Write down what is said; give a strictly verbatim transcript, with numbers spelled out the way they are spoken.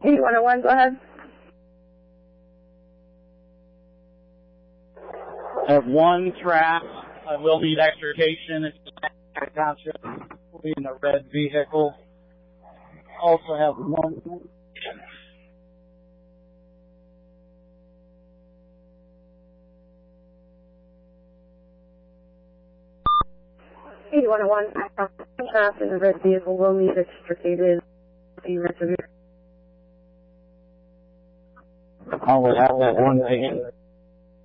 eighty-one oh one, go ahead. I have one track. I will need extrication. It's township. Will be in a red vehicle. Also have one. eighty-one oh one, craft in a red vehicle will need extricated. The rest of your I will have that one thing.